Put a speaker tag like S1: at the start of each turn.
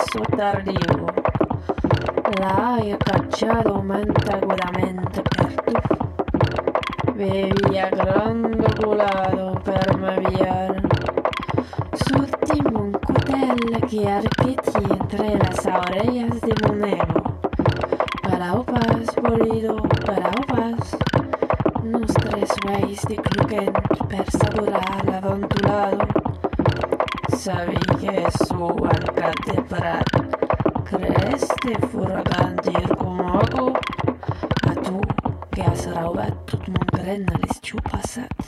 S1: passo tardivo. L'hai cacciato mente agudamente per tu. Vivia grandoculato per mediar. Surtimos un cutel que arqueti entre las orejas de Monego. Para opas, bolido, para opas. Nos tres veis de cluquent per saborar l'aventulado. Sabí que su alcalde Prat crees de furagandir como hago. A tu que has raubat tot mon gren a l'estiu passat.